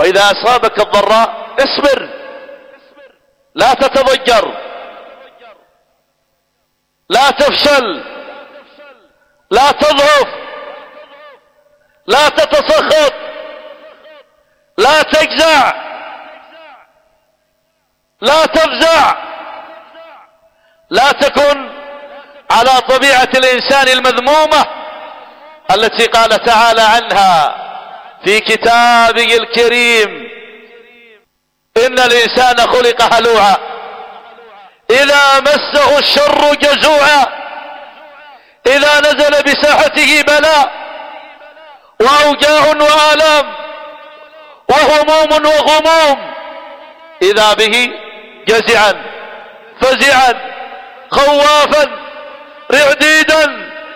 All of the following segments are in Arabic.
وإذا أصابك الضراء اصبر، لا تتضجر، لا تفشل، لا تضعف، لا تتسخط، لا تجزع، لا تفزع، لا تكن على طبيعة الإنسان المذمومة التي قال تعالى عنها في كتابه الكريم: إن الإنسان خلق هلوعا إذا مسه الشر جزوعا، إذا نزل بساحته بلاء وأوجاع وآلام وهموم وغموم إذا به جزعا فزعا خوافا رعديدا.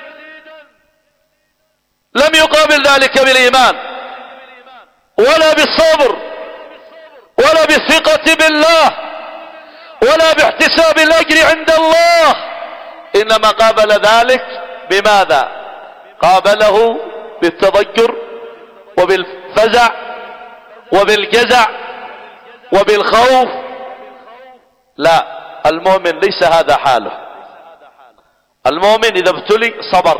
لم يقابل ذلك بالإيمان ولا بالصبر ولا بالثقة بالله ولا باحتساب الأجر عند الله، إنما قابل ذلك بماذا؟ قابله بالتضجر وبالفزع وبالجزع وبالخوف. لا، المؤمن ليس هذا حاله. المؤمن إذا ابتلي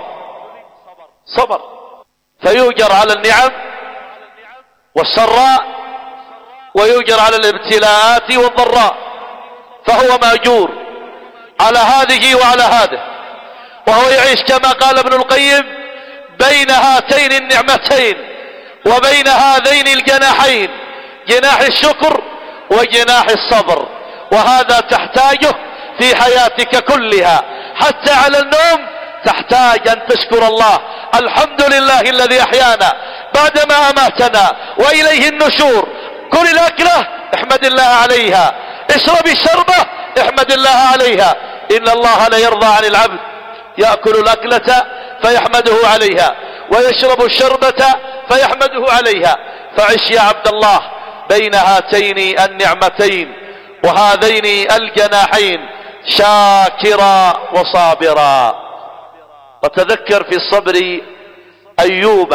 صبر فيؤجر على النعم والسراء ويؤجر على الابتلاءات والضراء، فهو مأجور على هذه وعلى هذه، وهو يعيش كما قال ابن القيم بين هاتين النعمتين وبين هذين الجناحين، جناح الشكر وجناح الصبر، وهذا تحتاجه في حياتك كلها. حتى على النوم تحتاج أن تشكر الله: الحمد لله الذي أحيانا بعدما أماتنا وإليه النشور. كل الأكلة احمد الله عليها، اشرب الشربة احمد الله عليها. إن الله لا يرضى عن العبد يأكل الأكلة فيحمده عليها ويشرب الشربة فيحمده عليها. فعش يا عبد الله بين هاتين النعمتين وهذين الجناحين شاكرا وصابرا. وتذكر في الصبر أيوب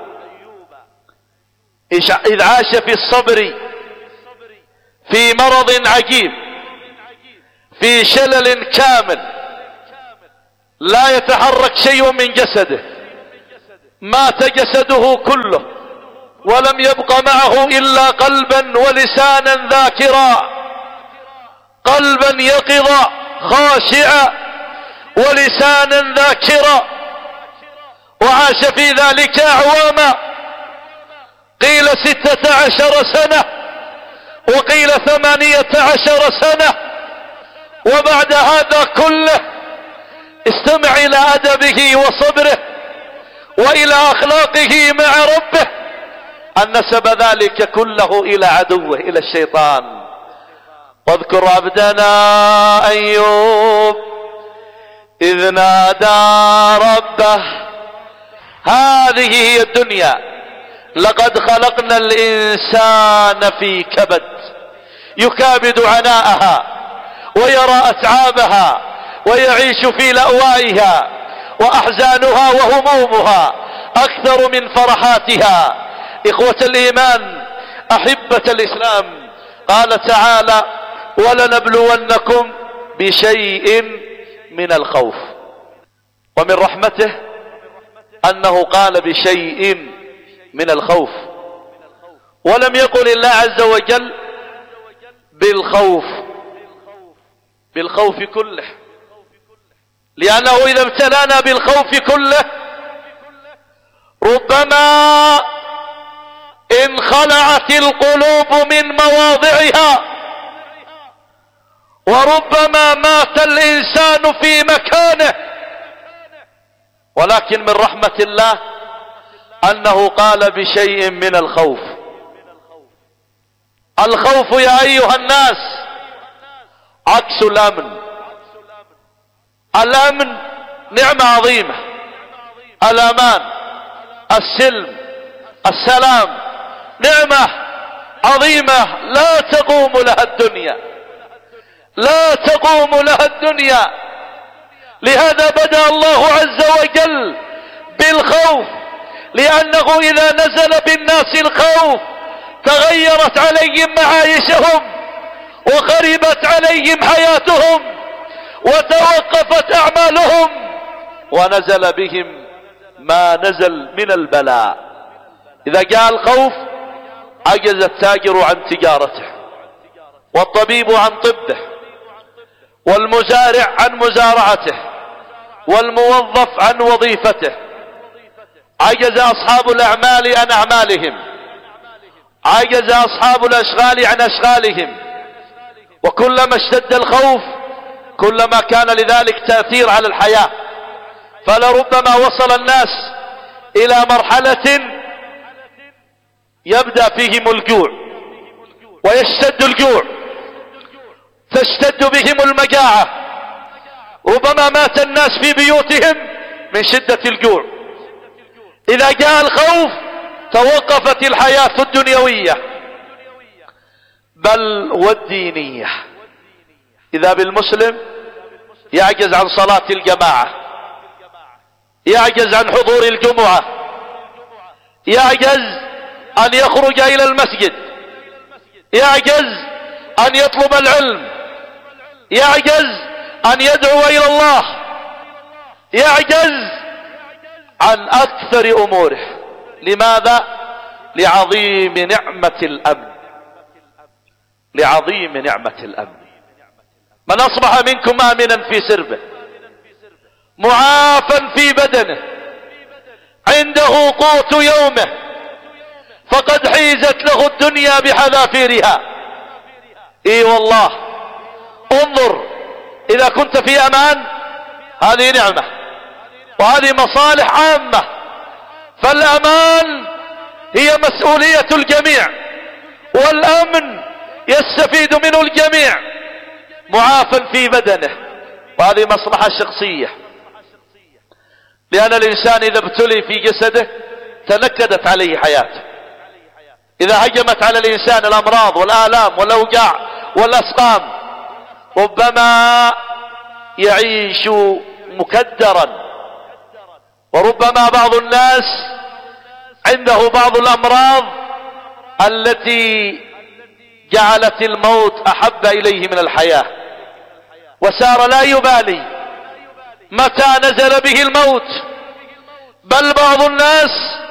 إذ عاش في الصبر في مرض عجيب، في شلل كامل، لا يتحرك شيء من جسده، مات جسده كله ولم يبق معه إلا قلبا ولسانا ذاكرا، قلبا يقظا خاشعا ولسانا ذاكرا. وعاش في ذلك أعواما، قيل 16 سنة وقيل 18 سنة. وبعد هذا كله استمع إلى أدبه وصبره وإلى أخلاقه مع ربه، أن نسب ذلك كله إلى عدوه، إلى الشيطان. واذكر عبدنا أيوب إذ نادى ربه. هذه هي الدنيا، لقد خلقنا الإنسان في كبد، يكابد عناءها ويرى أتعابها ويعيش في لأوائها، وأحزانها وهمومها أكثر من فرحاتها. إخوة الإيمان، أحبة الإسلام، قال تعالى: ولنبلونكم بشيء من الخوف. ومن رحمته أنه قال بشيء من الخوف، ولم يقل الله عز وجل بالخوف كله، لأنه إذا ابتلانا بالخوف كله ربما انخلعت القلوب من مواضعها، وربما مات الإنسان في مكانه. ولكن من رحمة الله أنه قال بشيء من الخوف. الخوف يا أيها الناس عكس الأمن. الأمن نعمة عظيمة، الأمان، السلم، السلام، نعمة عظيمة لا تقوم لها الدنيا، لا تقوم لها الدنيا. لهذا بدأ الله عز وجل بالخوف، لأنه إذا نزل بالناس الخوف تغيرت عليهم معايشهم وخربت عليهم حياتهم وتوقفت أعمالهم ونزل بهم ما نزل من البلاء. إذا جاء الخوف عجز التاجر عن تجارته، والطبيب عن طبه، والمزارع عن مزارعته، والموظف عن وظيفته، عجز أصحاب الأعمال عن أعمالهم، عجز أصحاب الأشغال عن أشغالهم. وكلما اشتد الخوف كلما كان لذلك تأثير على الحياة، فلربما وصل الناس إلى مرحلة يبدأ فيهم الجوع ويشتد الجوع، تشتد بهم المجاعة، ربما مات الناس في بيوتهم من شدة الجوع. إذا جاء الخوف توقفت الحياة الدنيوية بل والدينية. إذا بالمسلم يعجز عن صلاة الجماعة، يعجز عن حضور الجمعة، يعجز أن يخرج إلى المسجد، يعجز أن يطلب العلم، يعجز أن يدعو إلى الله، يعجز عن أكثر أموره. لماذا؟ لعظيم نعمة الأمن، لعظيم نعمة الأمن. من أصبح منكم آمنا في سربه معافا في بدنه عنده قوت يومه فقد حيزت له الدنيا بحذافيرها. اي والله، انظر، إذا كنت في أمان هذه نعمة وهذه مصالح عامة، فالأمان هي مسؤولية الجميع والأمن يستفيد منه الجميع. معافى في بدنه وهذه مصلحة شخصية، لأن الإنسان إذا ابتلي في جسده تنكدت عليه حياته. إذا هجمت على الإنسان الأمراض والآلام والأوجاع والأسقام ربما يعيش مكدرا، وربما بعض الناس عنده بعض الأمراض التي جعلت الموت أحب إليه من الحياة، وسار لا يبالي متى نزل به الموت. بل بعض الناس